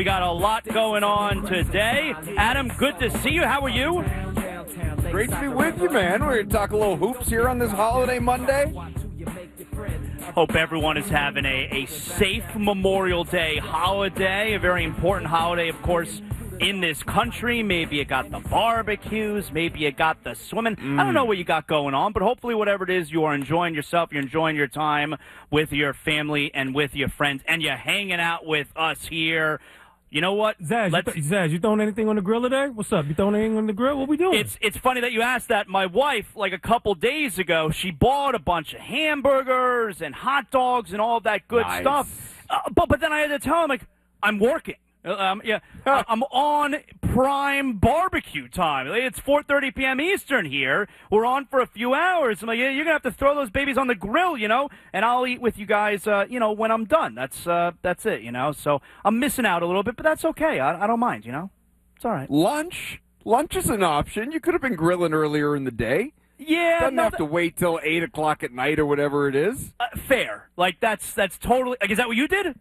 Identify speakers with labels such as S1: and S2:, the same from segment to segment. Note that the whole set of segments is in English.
S1: We got a lot going on today. Adam, good to see you. How are you?
S2: Great to be with you, man. We're going to talk a little hoops here on this holiday Monday.
S1: Hope everyone is having a safe Memorial Day holiday, a very important holiday, of course, in this country. Maybe you got the barbecues, maybe you got the swimming. I don't know what you got going on, but hopefully whatever it is, you are enjoying yourself, you're enjoying your time with your family and with your friends, and you're hanging out with us here. You know what?
S3: Zaz, you throwing anything on the grill today? What's up? You throwing anything on the grill? What we doing?
S1: It's funny that you asked that. My wife, like a couple days ago, she bought a bunch of hamburgers and hot dogs and all of that good stuff. But then I had to tell him, like, I'm working. I'm on prime barbecue time. It's 4:30 p.m. Eastern here. We're on for a few hours. I'm like, yeah, you're gonna have to throw those babies on the grill, and I'll eat with you guys, when I'm done. That's it, So I'm missing out a little bit, but that's okay. I don't mind, It's all right.
S2: Lunch is an option. You could have been grilling earlier in the day.
S1: Yeah,
S2: doesn't have to wait till 8 o'clock at night or whatever it is.
S1: Fair. Like that's totally. Like, is that what you did?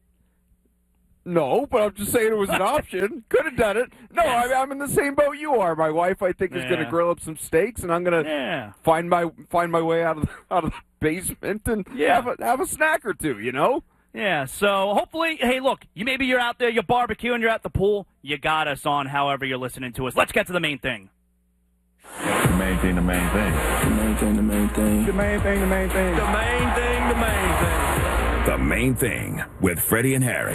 S2: No, but I'm just saying it was an option. Could have done it. No, yes. I'm in the same boat you are. My wife, I think, is going to grill up some steaks, and I'm going to find my way out of the basement and have a snack or two.
S1: Yeah. So hopefully, hey, look, maybe you're out there, you're barbecuing, you're at the pool. You got us on. However, you're listening to us. Let's get to the main thing.
S4: The main thing. The main thing.
S5: The main thing. The main thing.
S4: The main thing. The main thing.
S5: The main thing. The main thing.
S6: The Main Thing with Freddie and Harry.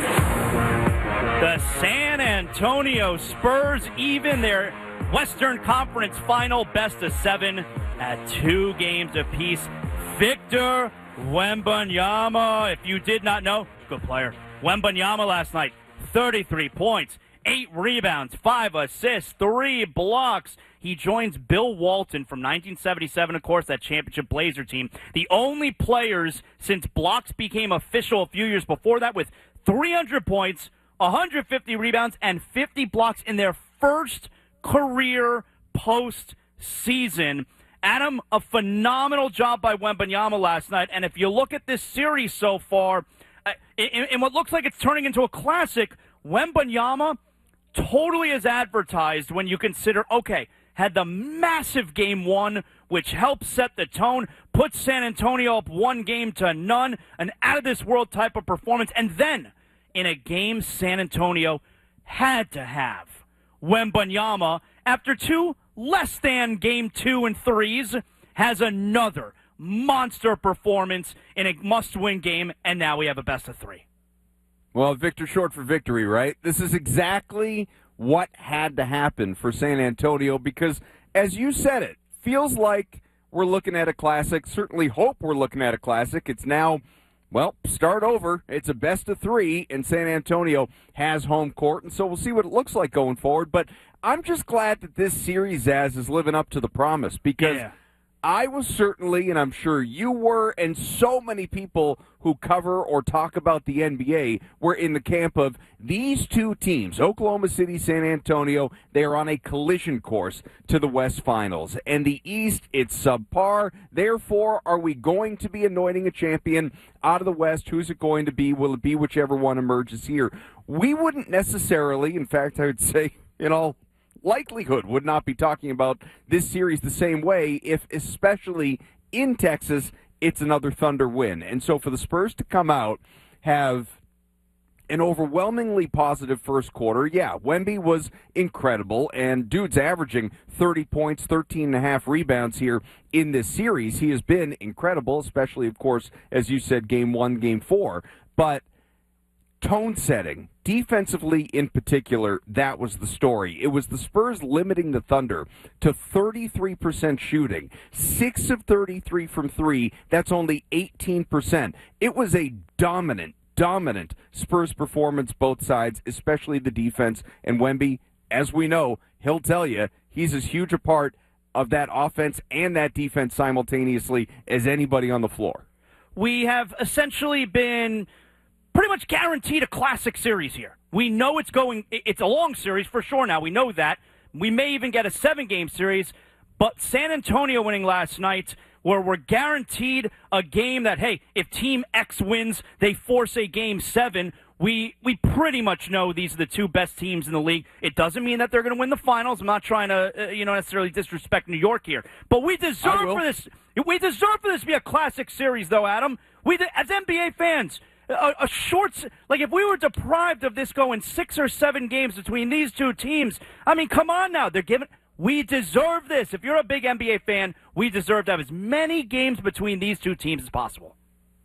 S1: The San Antonio Spurs even their Western Conference final best of 7 at 2 games apiece. Victor Wembanyama, if you did not know, good player. Wembanyama last night, 33 points, 8 rebounds, 5 assists, 3 blocks. He joins Bill Walton from 1977, of course, that championship Blazer team. The only players since blocks became official a few years before that with 300 points, 150 rebounds, and 50 blocks in their first career postseason. Adam, a phenomenal job by Wembanyama last night. And if you look at this series so far, in what looks like it's turning into a classic, Wembanyama totally is advertised when you consider, okay, had the massive game 1, which helped set the tone, put San Antonio up 1-0, an out-of-this-world type of performance, and then in a game San Antonio had to have. Wembanyama, after 2 less than game 2 and 3s, has another monster performance in a must-win game, and now we have a best of 3.
S2: Well, Victor short for victory, right? This is exactly what had to happen for San Antonio because, as you said it, feels like we're looking at a classic. Certainly hope we're looking at a classic. It's now, start over. It's a best of 3, and San Antonio has home court, and so we'll see what it looks like going forward. But I'm just glad that this series, is living up to the promise because I was certainly, and I'm sure you were, and so many people who cover or talk about the NBA were in the camp of these 2 teams, Oklahoma City, San Antonio. They are on a collision course to the West Finals. And the East, it's subpar. Therefore, are we going to be anointing a champion out of the West? Who's it going to be? Will it be whichever one emerges here? We wouldn't necessarily, in fact, I would say, likelihood would not be talking about this series the same way if, especially in Texas, it's another Thunder win. And so for the Spurs to come out, have an overwhelmingly positive first quarter, Wemby was incredible, and dude's averaging 30 points, 13.5 rebounds here in this series. He has been incredible, especially, of course, as you said, game 1, game 4. But tone setting, defensively in particular, that was the story. It was the Spurs limiting the Thunder to 33% shooting, 6 of 33 from 3. That's only 18%. It was a dominant Spurs performance, both sides, especially the defense. And Wemby, as we know, he'll tell you, he's as huge a part of that offense and that defense simultaneously as anybody on the floor.
S1: We have essentially been pretty much guaranteed a classic series here. We know it's a long series for sure now. We know that. We may even get a 7-game series, but San Antonio winning last night, where we're guaranteed a game that, hey, if Team X wins, they force a Game 7. we pretty much know these are the two best teams in the league. It doesn't mean that they're going to win the finals. I'm not trying to necessarily disrespect New York here, but we deserve for this. We deserve for this to be a classic series, though, Adam. As NBA fans, a short, like if we were deprived of this going 6 or 7 games between these two teams, I mean, come on now. We deserve this. If you're a big NBA fan, we deserve to have as many games between these two teams as possible.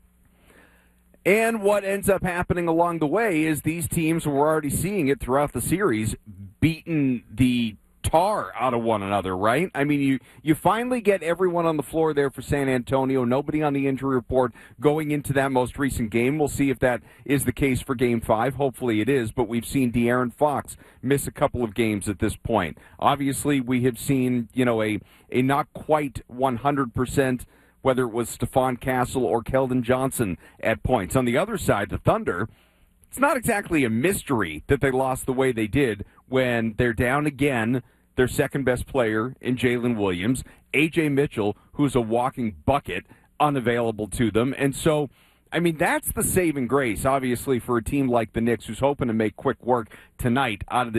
S2: And what ends up happening along the way is these teams, we're already seeing it throughout the series, beating the tar out of one another, right? I mean, you finally get everyone on the floor there for San Antonio, nobody on the injury report going into that most recent game. We'll see if that is the case for Game 5. Hopefully it is, but we've seen De'Aaron Fox miss a couple of games at this point. Obviously, we have seen, a not quite 100%, whether it was Stephon Castle or Keldon Johnson at points. On the other side, the Thunder, it's not exactly a mystery that they lost the way they did when they're down again, their second-best player in Jalen Williams, A.J. Mitchell, who's a walking bucket, unavailable to them. And so, I mean, that's the saving grace, obviously, for a team like the Knicks, who's hoping to make quick work tonight out of the